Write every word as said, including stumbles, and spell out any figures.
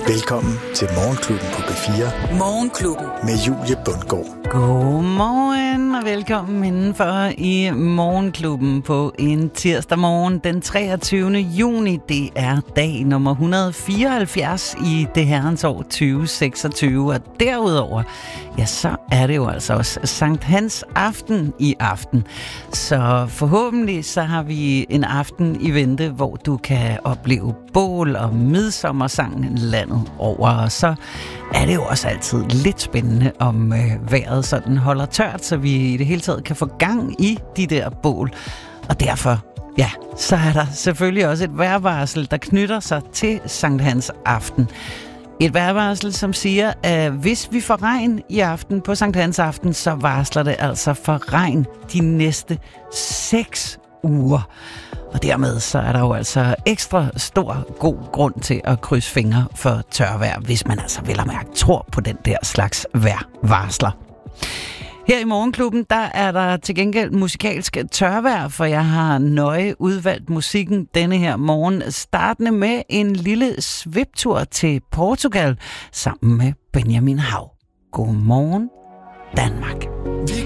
Velkommen til Morgenklubben på B fire. Morgenklubben. Med Julie Bundgaard. Godmorgen og velkommen indenfor i Morgenklubben på en tirsdag morgen den treogtyvende juni. Det er dag nummer et hundrede og fireoghalvfjerds i det herrens år tyve seksogtyve. Og derudover, ja, så er det jo altså også Sankt Hans aften i aften. Så forhåbentlig så har vi en aften i vente, hvor du kan opleve bål og midsommersang landet over. Og så er det jo også altid lidt spændende, om øh, vejret sådan holder tørt, så vi i det hele taget kan få gang i de der bål. Og derfor, ja, så er der selvfølgelig også et vejrvarsel, der knytter sig til Sankt Hans aften. Et vejrvarsel, som siger, at hvis vi får regn i aften på Sankt Hans aften, så varsler det altså for regn de næste seks uger. Og dermed så er der jo altså ekstra stor god grund til at krydse fingre for tørvejr, hvis man altså vel og mærke tror på den der slags vejrvarsler. Her i Morgenklubben, der er der til gengæld musikalsk tørvejr, for jeg har nøje udvalgt musikken denne her morgen, startende med en lille sviptur til Portugal sammen med Benjamin Hav. Godmorgen, Danmark.